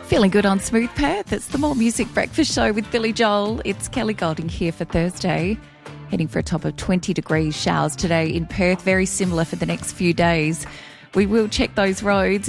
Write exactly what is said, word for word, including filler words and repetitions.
Feeling good on Smooth Perth. It's the More Music Breakfast Show with Billy Joel. It's Kelly Golding here for Thursday. Heading for a top of twenty degrees, showers today in Perth. Very similar for the next few days. We will check those roads.